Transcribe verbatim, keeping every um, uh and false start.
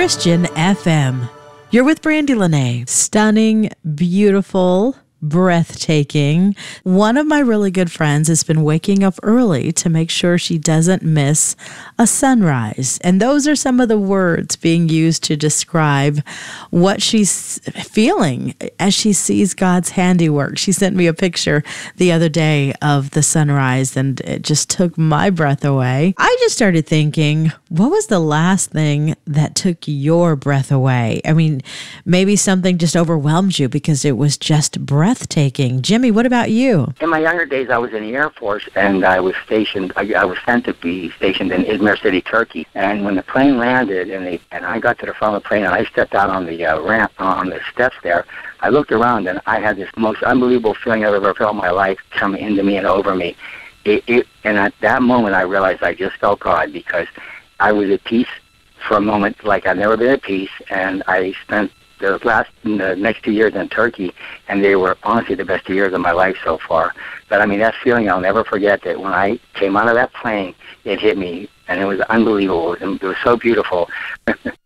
Christian F M. You're with Brandy Lene. Stunning, beautiful, breathtaking. One of my really good friends has been waking up early to make sure she doesn't miss a sunrise. And those are some of the words being used to describe what she's feeling as she sees God's handiwork. She sent me a picture the other day of the sunrise, and it just took my breath away. I just started thinking, what was the last thing that took your breath away? I mean, maybe something just overwhelmed you because it was just breathtaking. Jimmy, what about you? In my younger days, I was in the Air Force, and I was stationed, I, I was sent to be stationed in Izmir City, Turkey. And when the plane landed, and, they, and I got to the front of the plane, and I stepped out on the uh, ramp, on the steps there, I looked around, and I had this most unbelievable feeling I've ever felt in my life come into me and over me. It, it, and at that moment, I realized I just felt God, because I was at peace for a moment like I've never been at peace, and I spent the last, the next two years in Turkey, and they were honestly the best two years of my life so far. But I mean, that feeling, I'll never forget that when I came out of that plane, it hit me, and it was unbelievable. It was so beautiful.